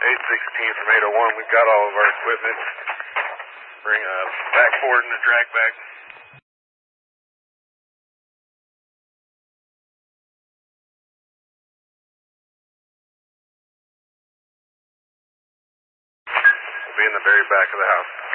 816 from 801. We've got all of our equipment. Bring a backboard and a drag bag. We'll be in the very back of the house.